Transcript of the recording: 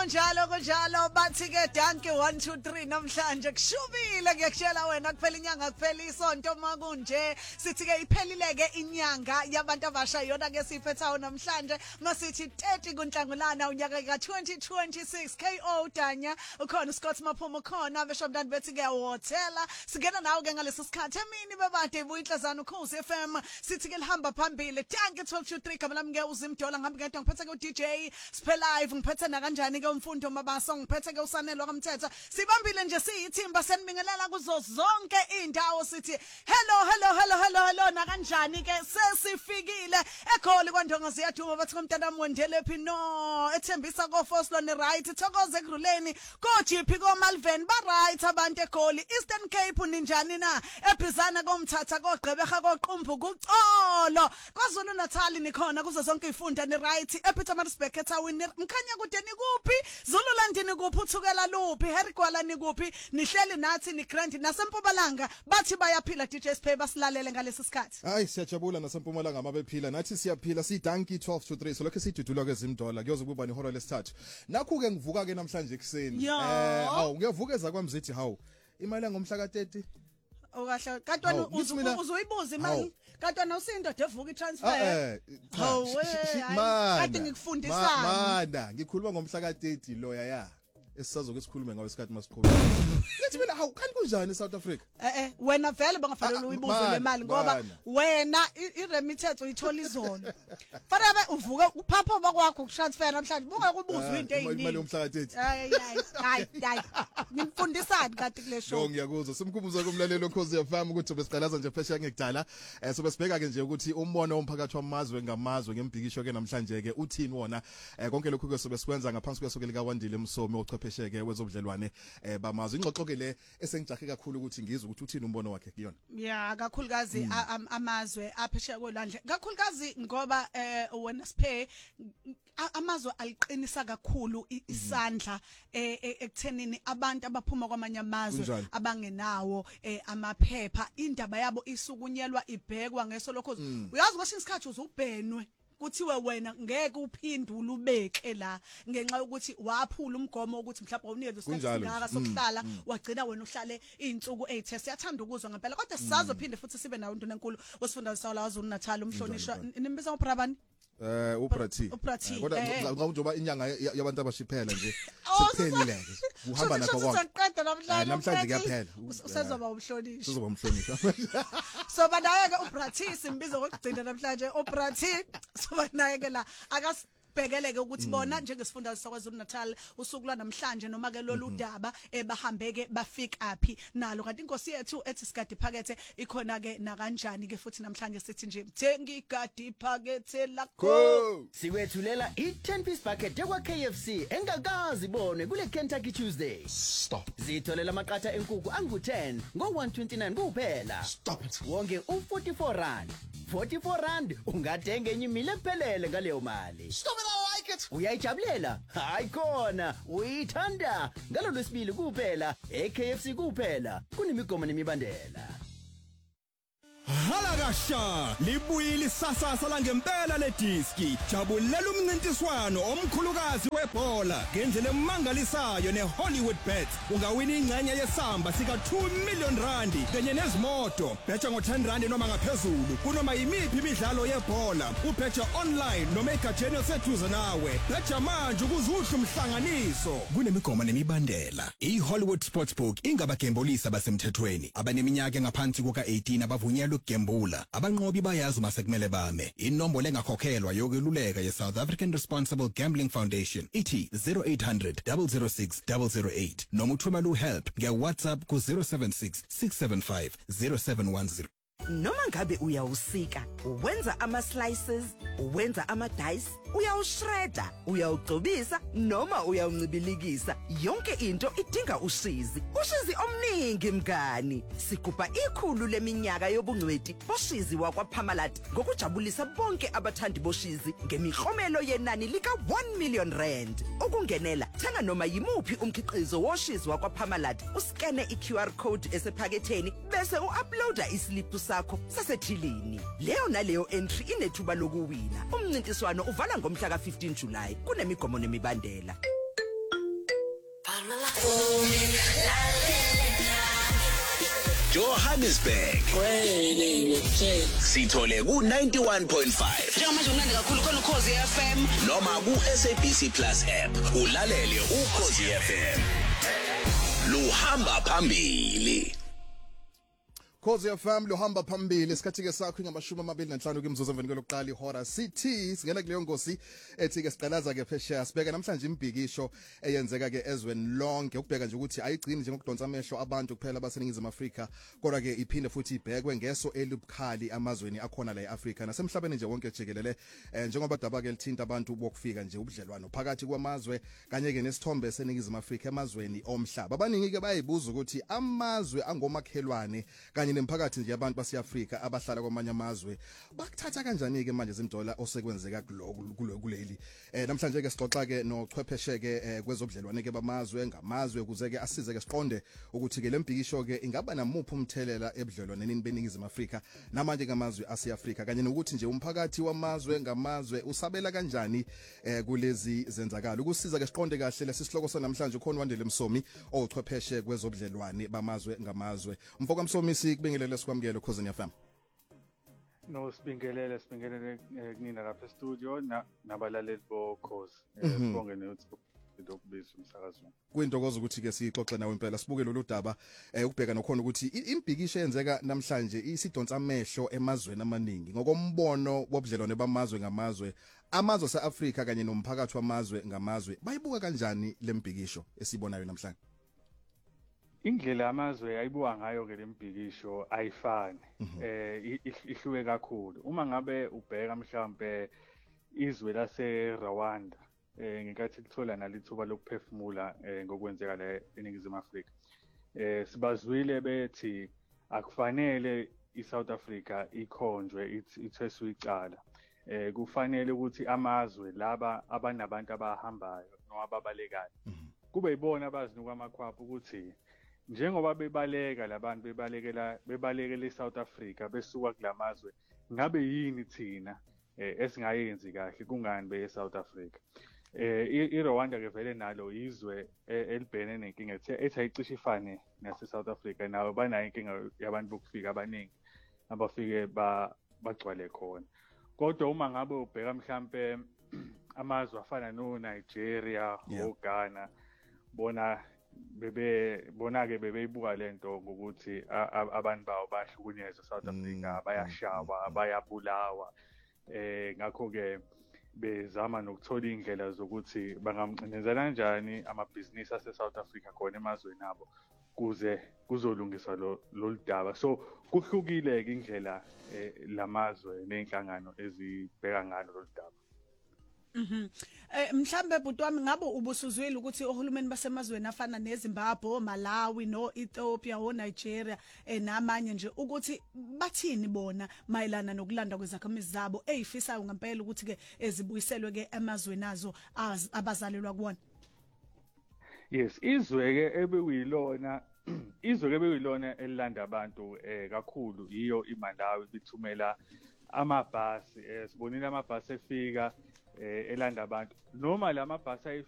kunjalo bathi ke danke 1 2 3 namhlanje kushubile ngiyakutshela wena kuphela inyanga kuphela isonto makunje sithi ke iphelileke inyanga yabantu abasha yona ke siphethayo namhlanje masithi 30 kuNhlangulana unyaka ka2026 KO Danya ukhona Scott Maphumo khona besho mntandi bethi ke hothela singena nawe ke ngalesi sikhathi emini bebade ibuyinhlazana ukhosi FM sithi ke lihamba phambili danke 1223 kama lami ke uzimdola ngihambe ngedwa ngiphethe ke DJ Spell Live ngiphethe na kanjani ke umfundo mabaso ngiphethe ke usanelwa kamthetho sibambile nje siyithimba senibingelela kuzo zonke indawo sithi hello na kanjani ke sesifikile ekholi kwandonga siyathuma bathi umntanami wendelephi no ethembisa ko Foslo ne right thokoze egruleni ko GP ko Malven ba right abantu ekholi Eastern Cape ninjani na ebhizana komthatha kogqebeha koqumbu kucolo kwaZulu Natal nikhona kuzo zonke ifunda ne right ePietermaritzburg eTawini mkhanya kude nikuphi Zululand nikuphi uthukela luphi Herigwala nikuphi nihleli nathi ni Grand nasempumalanga bathi bayaphila DJ Spay basilalele ngalesi sikhathi hayi siyajabula nasempumalanga mabephila nathi siyaphila sidanki 12 to 3 so lokho sidudula kezimdola kuyoze kuba ni hora lesithathu nakho ke ngivuka ke namhlanje ekseni hawu ngiyavukeza kwamzithi hawu imali ngomhla ka30 okahle kantwana uzoyibuza imali kantwana usindoda evuka itransfer kade ngikufundisana mana ngikhuluma ngomhla ka30 loya ya esisazoke sikhulume ngawe isikhathi masikhuluma lethi mina hawu kanti kunjani eSouth Africa wena vele bangafanele uyibuze le mali ngoba wena iremittance uyithola izolo fanele uvuka uphapha bakwakho ukutransfer namhlanje bungakubuza into eziningi imali yomhla ka30 hayi ngimfundisani kanti kule show ngiyakuzwa simkhumbuza kumlalelo Khosi FM ukuthi besiqalaza nje phesha ngekudala so besibheka ke nje ukuthi umbono womphakathi wamazwe ngamazwe ngembhikisho ke namhlanje ke uthini wona konke lokhu ke sobe sikwenza ngaphansi kwesokela kaWandile Msomi ochwephesheke wezobudlelwane bamazwe ingxoxo ke le esengijahe kakhulu ukuthi ngizwe ukuthi uthini umbono wakhe kuyona ya kakhulukazi amazwe aphesheya kolwandle kakhulukazi ngoba wena Spay amazwe aliqinisa kakhulu isandla ekuthenini abantu abaphuma kwamanye amazwe abangenawo amaphepha indaba yabo isukunyelwa ibhekwa ngeso lokho uyazi kwasini isikhathi uzubhenwe kuthiwe wena ngeke uphindule ubeke la ngenxa yokuthi waphula umgomo ukuthi mhlawumbe awunikezwe isikhathi singaka sokuhlala wagcina wena uhlale izinsuku 8 siyathanda ukuzwa ngempela kodwa sisazophinde futhi sibe nawo into enkulu osifunda sawo la waZulu Natal umhlonishwa nimbiza uPrabani uPrati kodwa njengoba inyanga yabantu abashiphela nje siphelile ke uhamba nakho konke namhlanje kuyaphela usezoba umhlonishwa uzoba umhlonishwa so banaye ke uPrati simbiza ngokugcina namhlanje uPrati so banaye ke la bhekeleke ukuthi bona njengesifundazwe saKwaZulu Natal usuku lwanamhlanje noma ke lolu daba bahambeke bafika phi nalo kanti inkosi yethu ethi sigadi phakethe ikhona ke na kanjani ke futhi namhlanje sithi nje thengi igadi phakethe lakho siwethulela i10 piece bucket ekwa KFC engakazi ibone kule Kentucky Tuesday stop zitholela amaqatha enkuku angu10 ngo129 kuphela stop it wonke u44 rand 44 rand ungathenga enye imile ephelele ngaleyo mali stop it I like it uyayijabulela hayi khona uyithanda ngalo lwesibili kuphela eKFC kuphela kunemigomo nemibandela Halakasha libuyile isasasa la ngempela le diski jabulela umncintiswano omkhulukazi webhola ngendlela emangalisayo neHollywoodBet ungawina ingxenye yesamba sika 2 million rand kanye nezimoto betha ngo10 rand noma ngaphezulu kunoma yimiphi imidlalo yebhola ubetha online noma egajeni osethuza nawe betha manje ukuzuhla umhlanganiso kunemigomo nemibandela iHollywood Sportsbook ingabagembulisa basemthethweni abaneminyaka engaphansi kuka 18 abavunyelwe ukugembula abanqobi bayazi uma sekumele bame inombolo engakhokhelwa yokweluleka yeSouth African Responsible Gambling Foundation ithi 0800 006 008 noma uthumela uhelp ngeWhatsApp ku 076 675 0710 Noma ngabe uyawusika, wenza ama slices, wenza ama dice, uyawushredda, uyawugcobisa noma uyawuncibilikisa, yonke into idinga ushizi. Ushizi omningi mngani. Sigubha ikhulu leminyaka yobungcweti boshizi wakwaParmalat ngokujabulisa bonke abathandi boshizi ngemiklomelo yenani lika 1 million rand. Ukungenela, thenga noma yimuphi umkhiqizo woshizi wakwaParmalat, uskene iQR code esephaketheni bese uuploada islip sakho sasethilini. Leyo naleyo entry inethuba lokuwina. Umncintiswano uvala ngomhla ka 15 July. Kunemigomo nemibandela. Johannesburg sithole ku 91.5 njengamanje umnandi kakhulu khona Ukhozi FM noma ku SABC Plus app ulalele Ukhozi FM luhamba phambili. Khosi FM luhamba phambili isikhathi ke sakho ngama25 kwimzuzu emveni kwelokuqala ihora sithi singena kuleyo ngosi ethi ke siqalaza ke phesheya sibeka namhlanje imbhikisho eyenzeka ke ezweni lonke ukubheka nje ukuthi ayigcini nje ngokudonsa amehlo abantu kuphela baseningizimu Afrika kodwa ke iphinde futhi ibhekwe ngeso elibukhali amazweni akhona la eAfrika nasemhlabeni nje wonke jikelele njengoba daba ke lithinta abantu bokufika nje ubudlelwano phakathi kwamazwe kanye ke nesithombe seningizimu Afrika emazweni omhlaba abaningi ke bayibuza ukuthi amazwe angomakhelwane kanye nemphakathi nje abantu baseAfrika abahlala kwamanye amazwe bakuthatha kanjani ke manje izimdola osekwenzeka kuleli namhlanje ke sixoxa ke nochwepheshe ke kwezobudlelwane ke bamazwe ngamazwe ukuze ke asize ke siqonde ukuthi ke lembhikisho ke ingaba namuphi umthelela ebudlelwaneni beningizimu Afrika namanje ngamazwe aseAfrika kanye nokuthi nje umphakathi wamazwe ngamazwe usabela kanjani kulezi zenzakala ukusiza ke siqonde kahle lesisihloko sanamhlanje ukhona Wandile Msomi ochwepheshe kwezobudlelwane bamazwe ngamazwe mfoka Msomi kubingelele sikwamukele Ukhozi FM. No sibingelele kunina lapha e-studio nabalaleli boKhozi. Sibonge nokuthi lokubizwa umsakazweni. Kuyintokozo ukuthi ke sixoxe nawe impela sibuke lolu daba ukubheka nokhona ukuthi imbhikisho eyenzeka namhlanje isidonsa amehlo emazweni amaningi ngokombono wobudlelwane bamazwe ngamazwe amazwe aseAfrika kanye nomphakathi wamazwe ngamazwe bayibuka kanjani lembhikisho esibonayo namhlanje. Indlela amazwe ayibuka ngayo ke lembhikisho ayifani ihluke kakhulu uma ngabe ubheka mhlawumbe izwe lase Rwanda ngenkathi lithola nalithuba lokuphefumula ngokwenzeka la eNingizimu Afrika sibazwile bethi akufanele iSouth Africa ikhonjwe itheswe icala kufanele ukuthi amazwe laba abanabantu abahambayo noma ababalekayo kube yibona abazinuka amakhwapha ukuthi njengoba bebaleka labantu bebalekela eSouth Africa besuka kulamazwe ngabe yini thina esingayenzi kahle kungani beSouth Africa iRwanda ke vele nalo izwe elibhekene nenkinga ethi ayicishe ifane nase South Africa nawo banayo inkinga yabantu bokufika abaningi abafike bagcwale khona kodwa uma ngabe ubheka mhlambe amazwe afana no Nigeria oGhana bonake bebeyibuka lento ngokuthi abantu bawo bahlukunyezwa South Africa bayashawa bayabulawa ngakho ke bezama nokuthola indlela zokuthi bangamcinezela kanjani amabhizinisi ase South Africa khona emazweni abo kuze kuzolungiswa lo daba so kuhlukile ke indlela lamazwe nenhlangano ezibheka ngalo lo daba. Mhlambe butwami ngabe ubusuzwile ukuthi ohulumeni basemazweni afana neZimbabwe, Malawi, no-Ethiopia, o-Nigeria namanye nje ukuthi bathini bona mayelana nokulanda kwezakhamuzi zabo ezifisayo ngempela ukuthi ke ezibuyiselwe ke emazweni azo abazalelwa kuwona. Yes, izwe ke ebekuyilona elilanda abantu kakhulu iyo iMalawi bithumela amabhasi sibonile amabhasi efika elanda abantu noma lamabhasi